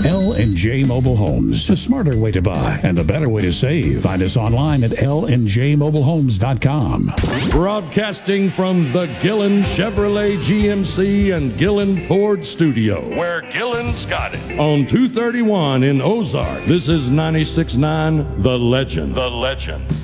L&J Mobile Homes. The smarter way to buy and the better way to save. Find us online at LNJMobileHomes.com. Broadcasting from the Gillen Chevrolet GMC and Gillen Ford studio, where Gillen's got it. On 231 in Ozark, this is 96.9 The Legend. The Legend.